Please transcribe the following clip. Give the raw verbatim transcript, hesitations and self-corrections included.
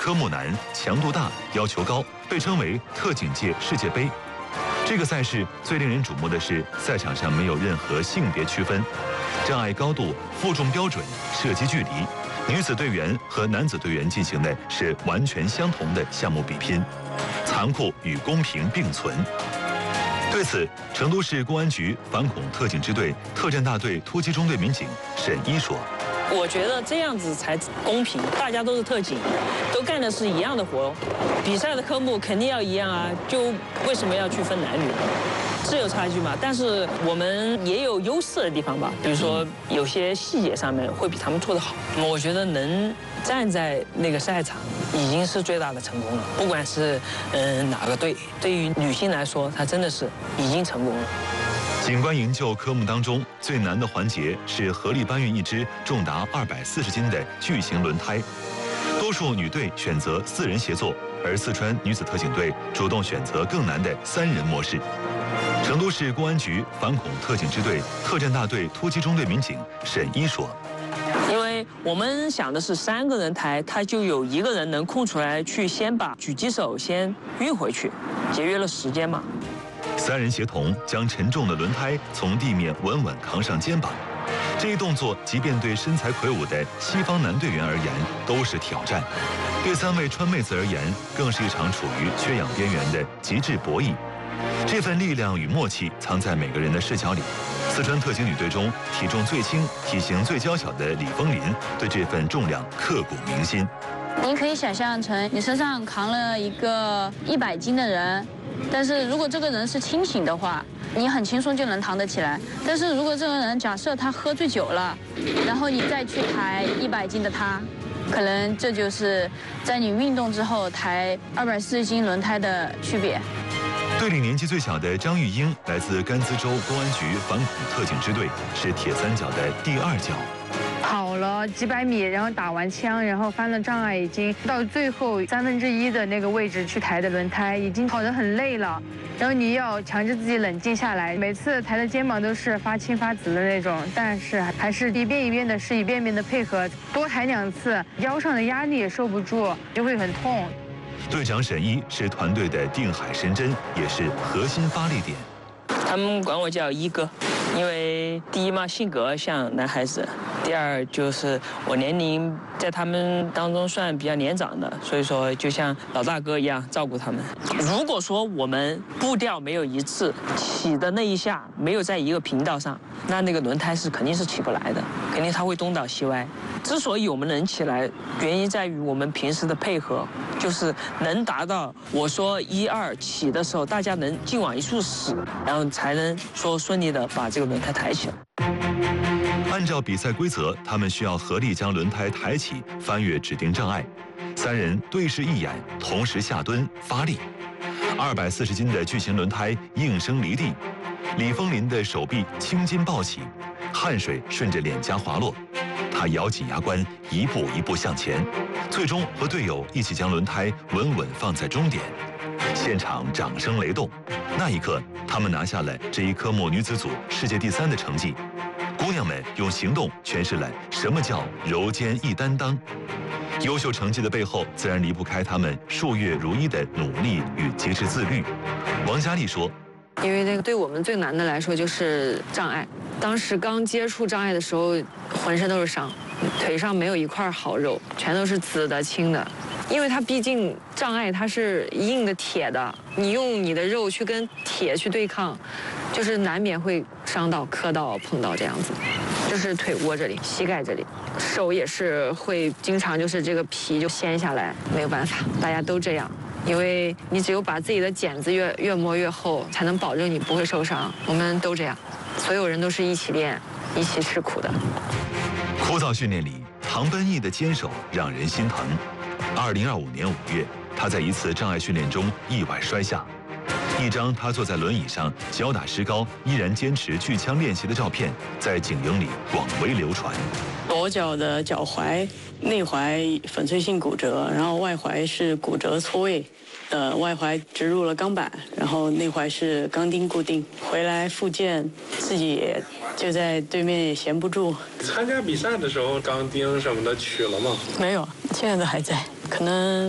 科目难、强度大、要求高，被称为特警界世界杯。这个赛事最令人瞩目的是，赛场上没有任何性别区分，障碍高度、负重标准、射击距离，女子队员和男子队员进行的是完全相同的项目比拼，残酷与公平并存。对此，成都市公安局反恐特警支队特战大队突击中队民警沈一说：“ 我觉得这样子才公平，大家都是特警，都干的是一样的活，比赛的科目肯定要一样啊，就为什么要区分男女？是有差距嘛，但是我们也有优势的地方吧，比如说有些细节上面会比他们做得好。我觉得能站在那个赛场已经是最大的成功了，不管是嗯、呃、哪个队，对于女性来说，她真的是已经成功了。” 警官营救科目当中最难的环节是合力搬运一只重达二百四十斤的巨型轮胎，多数女队选择四人协作，而四川女子特警队主动选择更难的三人模式。成都市公安局反恐特警支队特战大队突击中队民警沈一说：“ 因为我们想的是三个人抬，他就有一个人能空出来去先把狙击手先运回去，节约了时间嘛。 三人协同将沉重的轮胎从地面稳稳扛上肩膀，这一动作即便对身材魁梧的西方男队员而言都是挑战，对三位川妹子而言更是一场处于缺氧边缘的极致博弈。这份力量与默契藏在每个人的视角里。四川特警女队中体重最轻、体型最娇小的李枫林对这份重量刻骨铭心。 您可以想象成你身上扛了一个一百斤的人，但是如果这个人是清醒的话，你很轻松就能扛得起来。但是如果这个人假设他喝醉酒了，然后你再去抬一百斤的他，可能这就是在你运动之后抬二百四十斤轮胎的区别。 队里年纪最小的张玉英来自甘孜州公安局反恐特警支队，是铁三角的第二角。 跑了几百米，然后打完枪，然后翻了障碍，已经到最后三分之一的那个位置去抬的轮胎，已经跑得很累了。然后你要强制自己冷静下来，每次抬的肩膀都是发青发紫的那种，但是还是一遍一遍的试，一遍遍的配合，多抬两次，腰上的压力也受不住，就会很痛。 队长沈一是团队的定海神针，也是核心发力点。 他们管我叫一哥，因为第一嘛性格像男孩子，第二就是我年龄在他们当中算比较年长的，所以说就像老大哥一样照顾他们。如果说我们步调没有一致，起的那一下没有在一个频道上，那那个轮胎是肯定是起不来的，肯定它会东倒西歪。之所以我们能起来，原因在于我们平时的配合，就是能达到我说一二起的时候，大家能劲往一处使，然后才能说顺利的把这个轮胎抬起来。 按照比赛规则，他们需要合力将轮胎抬起，翻越指定障碍。三人对视一眼，同时下蹲发力。二百四十斤的巨型轮胎应声离地，李枫林的手臂青筋暴起，汗水顺着脸颊滑落。他咬紧牙关，一步一步向前，最终和队友一起将轮胎稳稳放在终点。现场掌声雷动，那一刻，他们拿下了这一科目女子组世界第三的成绩。姑娘们用行动诠释了什么叫柔肩易担当。优秀成绩的背后，自然离不开他们数月如一的努力与极致自律。王佳丽说：“ 因为那个对我们最难的来说就是障碍。当时刚接触障碍的时候，浑身都是伤，腿上没有一块好肉，全都是紫的、青的。因为它毕竟障碍它是硬的、铁的，你用你的肉去跟铁去对抗，就是难免会伤到、磕到、碰到这样子。就是腿窝这里、膝盖这里，手也是会经常就是这个皮就掀下来，没有办法，大家都这样。”因为你只有把自己的茧子越越磨越厚，才能保证你不会受伤。我们都这样，所有人都是一起练，一起吃苦的。 枯燥训练里，唐奔逸的坚守让人心疼。二零二五年五月，他在一次障碍训练中意外摔下，一张他坐在轮椅上脚打石膏，依然坚持巨枪练习的照片，在警营里广为流传。 左脚的脚踝内踝粉碎性骨折，然后外踝是骨折错位，呃，外踝植入了钢板，然后内踝是钢钉固定。回来复健，自己也就在对面也闲不住。 参加比赛的时候，钢钉什么的取了吗？ 没有，现在都还在，可能